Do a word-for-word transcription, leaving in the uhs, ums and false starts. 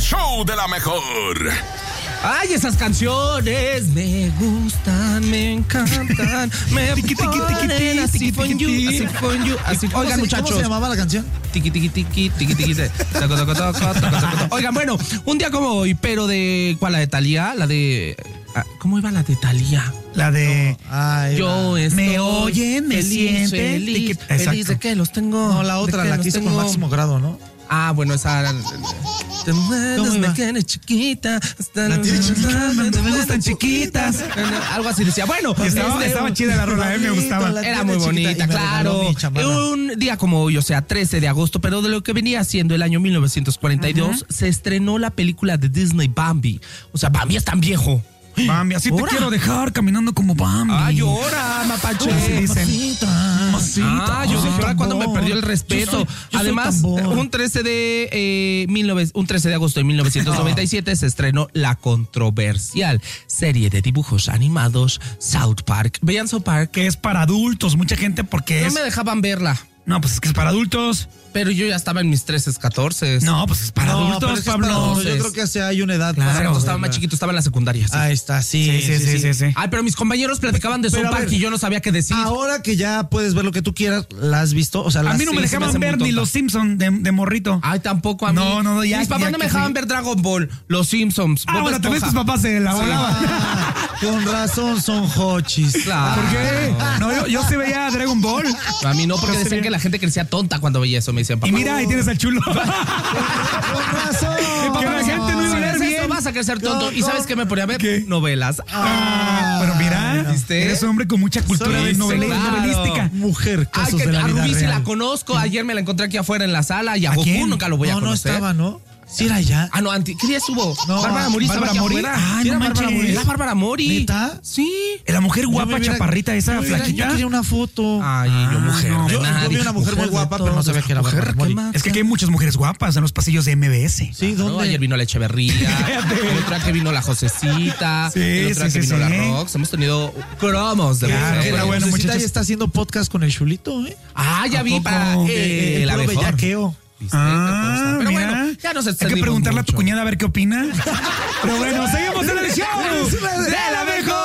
show de la mejor. Ay, esas canciones me gustan, me encantan, me ponen así for you, así for you, así. Oigan, muchachos. ¿Cómo se llamaba la canción? Tiki, tiki, tiki, tiki, tiki. Toco, toco, toco, toco, toco. Oigan, bueno, un día como hoy, pero de... ¿Cuál? ¿La de Thalía? La de... ¿Cómo iba la de Thalía? La de... No, ay, yo estoy me oyen, me feliz, sienten. feliz, Exacto. feliz de que los tengo. No, la otra, de que la los que hizo con tengo. Máximo Grado, ¿no? Ah, bueno, esa... Te mueres, me quieres chiquita. Hasta La tiene chiquita, me gustan chiquitas. Algo así decía. Bueno, Estaba, este, estaba chida la rola, eh, me gustaba. La era tiene muy chiquita bonita, y me claro. regaló mi chamarra. Un día como hoy, o sea, trece de agosto, pero de lo que venía siendo el año mil novecientos cuarenta y dos, uh-huh. se estrenó la película de Disney Bambi. O sea, Bambi es tan viejo. Bambi, así ¿Ora? te quiero dejar caminando como Bambi. Ay, llora, mapache. Así dicen. Ah, yo dije, ahora cuando me perdió el respeto. Yo soy- yo Además, soy tambor. un trece de eh, mil nove- un trece de agosto de mil novecientos noventa y siete se estrenó la controversial serie de dibujos animados South Park. ¿Veían South Park? Que es para adultos, mucha gente porque No es... me dejaban verla, No, pues es que es para adultos. pero yo ya estaba en mis trece, catorce. No, pues es para No, pero adultos, es que es para Pablo. adultos. Yo creo que hace hay una edad. Claro. para Exacto, estaba verla. más chiquito, estaba en la secundaria. sí. Ahí está, sí. Sí, sí, sí, sí, sí. Ay, pero mis compañeros platicaban de Pero South a Park ver, y yo no sabía qué decir. Ahora que ya puedes ver lo que tú quieras, ¿la has visto? O sea, A la mí no me sí, se me dejaban hace muy ver ni tonta. los Simpsons de, de morrito. Ay, tampoco a mí. No, no, no, ya- Mis papás ya no me que dejaban fui. ver Dragon Ball, Los Simpsons, Ah, Bob bueno, también tus Esponja. papás se la volaban. Ah, con razón son hochis. Claro. ¿Por qué? No, yo, yo sí veía Dragon Ball. A mí no, porque Yo decían sé. que la gente crecía tonta cuando veía eso, me decían, papá. Y mira, ahí tienes al chulo. Con razón. Que la gente no Si iba a ves leer eso, bien. vas a crecer tonto. ¿Y sabes qué me ponía a ver? ¿Qué? Novelas. Ah, pero mira, ¿viste? eres hombre con mucha cultura Soy- de novela- claro. novelística. Mujer, Ay, casos que de la a vida Rubí sí real. la conozco. Ayer me la encontré aquí afuera en la sala y a, ¿A Goku quién? nunca lo voy a No, no conocer. estaba, ¿no? Sí era ya. Ah, no, anti, ¿qué día estuvo? No, Bárbara Mori estaba ¿Bárbara aquí Mori? afuera. Ay, Sí, no era Bárbara manches. Mori. Era Bárbara Mori. ¿Neta? Sí. La mujer Yo guapa, me hubiera- chaparrita, esa yo me hubiera- flaquita. Yo quería una foto. Ay, yo mujer. no, de yo, yo nadie. vi una mujer, muy de guapa, pero no todos. sabía que era Mujer, Bárbara ¿qué Mori. más? Es que aquí hay muchas mujeres guapas en los pasillos de M B S. Sí, ¿No? ¿dónde? Ayer vino la Echeverría, otra que vino la Josecita, Sí, otra sí, que sí, vino la sí. Rox. Hemos tenido cromos de Claro, mujeres. pero Pero bueno, bueno, muchachos. ya está haciendo podcast con el Chulito, ¿eh? Ah, ya ¿A vi poco? para eh, el la puro mejor. bellaqueo. ¿Viste? Ah, Pero mira. bueno, ya nos Hay que extendimos preguntarle a tu mucho. cuñada a ver qué opina. Pero bueno, seguimos en el show Eres una de- de la mejor.